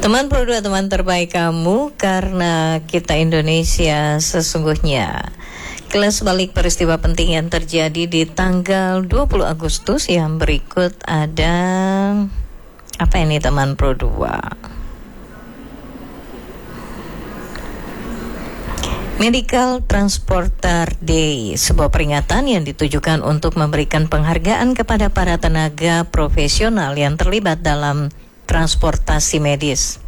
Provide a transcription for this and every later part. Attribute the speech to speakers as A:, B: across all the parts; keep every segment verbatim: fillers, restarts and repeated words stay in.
A: Teman Pro dua, teman terbaik kamu, karena kita Indonesia sesungguhnya. Kelas balik peristiwa penting yang terjadi di tanggal dua puluh Agustus yang berikut ada apa ini teman Pro dua? Medical Transporter Day, sebuah peringatan yang ditujukan untuk memberikan penghargaan kepada para tenaga profesional yang terlibat dalam transportasi medis.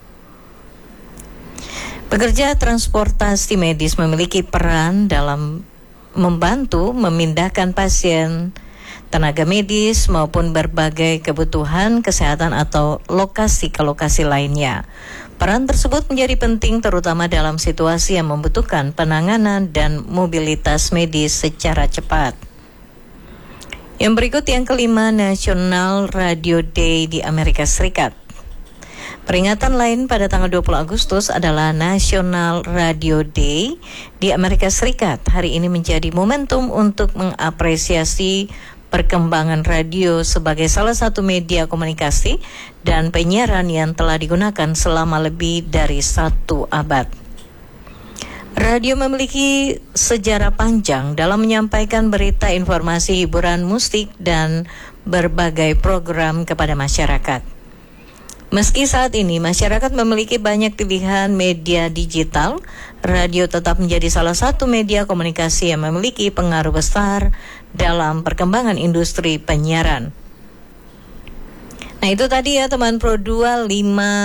A: Pekerja transportasi medis memiliki peran dalam membantu memindahkan pasien, tenaga medis maupun berbagai kebutuhan kesehatan atau lokasi ke lokasi lainnya. Peran tersebut menjadi penting terutama dalam situasi yang membutuhkan penanganan dan mobilitas medis secara cepat. Yang berikut yang kelima, National Radio Day di Amerika Serikat. Peringatan lain pada tanggal dua puluh Agustus adalah National Radio Day di Amerika Serikat. Hari ini menjadi momentum untuk mengapresiasi perkembangan radio sebagai salah satu media komunikasi dan penyiaran yang telah digunakan selama lebih dari satu abad. Radio memiliki sejarah panjang dalam menyampaikan berita, informasi, hiburan, musik, dan berbagai program kepada masyarakat. Meski saat ini masyarakat memiliki banyak pilihan media digital, radio tetap menjadi salah satu media komunikasi yang memiliki pengaruh besar dalam perkembangan industri penyiaran. Nah, itu tadi ya teman Pro dua, lima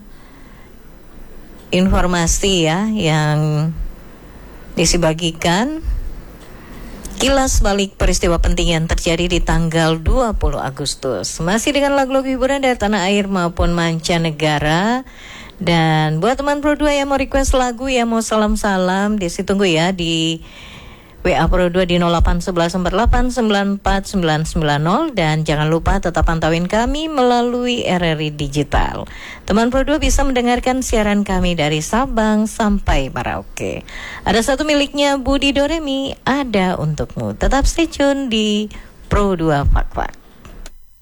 A: informasi ya yang disibagikan. Kilas balik peristiwa penting yang terjadi di tanggal dua puluh Agustus. Masih dengan lagu-lagu hiburan dari tanah air maupun mancanegara. Dan buat teman Pro dua yang mau request lagu, yang mau salam-salam, desi tunggu ya di W A Pro dua di nol delapan satu satu empat delapan sembilan empat sembilan sembilan nol. Dan jangan lupa tetap pantauin kami melalui R R I Digital. Teman Pro dua bisa mendengarkan siaran kami dari Sabang sampai Merauke. Ada satu miliknya Budi Doremi, ada untukmu. Tetap stay tune di Pro dua Fak Fak.